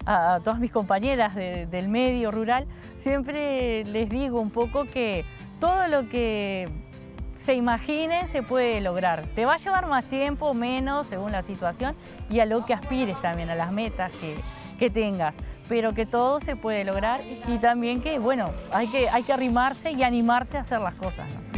a todas mis compañeras del medio rural, siempre les digo un poco que todo lo que se imagine se puede lograr. Te va a llevar más tiempo o menos según la situación y a lo que aspires también, a las metas que tengas, pero que todo se puede lograr y también que, bueno, hay que arrimarse y animarse a hacer las cosas, ¿no?